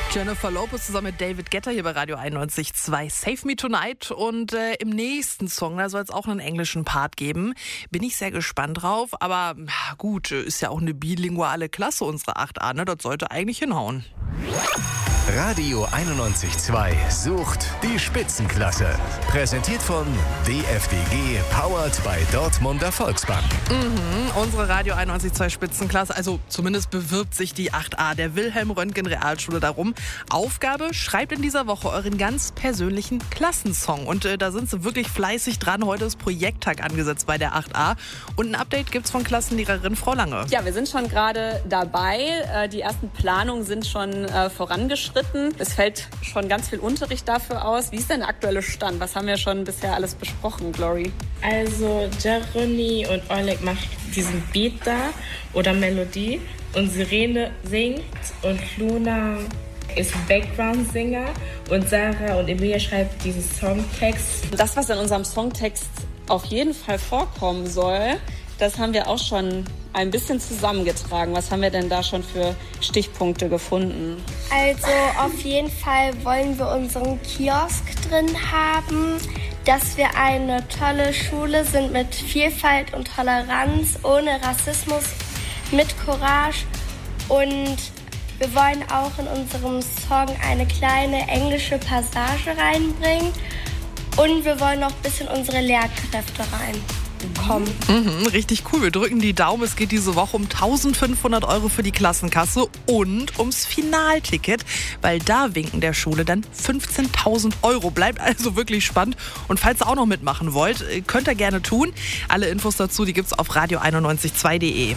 Jennifer Lopez zusammen mit David Guetta hier bei Radio 91.2 Save Me Tonight. Und im nächsten Song, da soll es auch einen englischen Part geben. Bin ich sehr gespannt drauf. Aber gut, ist ja auch eine bilinguale Klasse, unsere 8a. Ne? Das sollte eigentlich hinhauen. Radio 91.2 sucht die Spitzenklasse. Präsentiert von DFDG, powered by Dortmunder Volksbank. Unsere Radio 91.2 Spitzenklasse, also zumindest bewirbt sich die 8a der Wilhelm Röntgen Realschule darum. Aufgabe, schreibt in dieser Woche euren ganz persönlichen Klassensong. Und da sind sie wirklich fleißig dran. Heute ist Projekttag angesetzt bei der 8a. Und ein Update gibt's von Klassenlehrerin Frau Lange. Ja, wir sind schon gerade dabei. Die ersten Planungen sind schon vorangeschritten. Es fällt schon ganz viel Unterricht dafür aus. Wie ist denn der aktuelle Stand? Was haben wir schon bisher alles besprochen, Glory? Also Jeremy und Oleg machen diesen Beat da oder Melodie und Sirene singt und Luna ist Background-Singer und Sarah und Emilia schreibt diesen Songtext. Das, was in unserem Songtext auf jeden Fall vorkommen soll, das haben wir auch schon ein bisschen zusammengetragen. Was haben wir denn da schon für Stichpunkte gefunden? Also auf jeden Fall wollen wir unseren Kiosk drin haben, dass wir eine tolle Schule sind mit Vielfalt und Toleranz, ohne Rassismus, mit Courage. Und wir wollen auch in unserem Song eine kleine englische Passage reinbringen. Und wir wollen noch ein bisschen unsere Lehrkräfte reinkommen. Richtig cool. Wir drücken die Daumen. Es geht diese Woche um 1.500 € für die Klassenkasse und ums Finalticket, weil da winken der Schule dann 15.000 €. Bleibt also wirklich spannend. Und falls ihr auch noch mitmachen wollt, könnt ihr gerne tun. Alle Infos dazu, die gibt's auf radio912.de.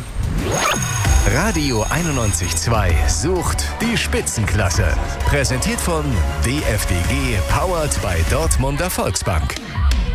Radio 91.2 sucht die Spitzenklasse. Präsentiert von DFDG, powered by Dortmunder Volksbank.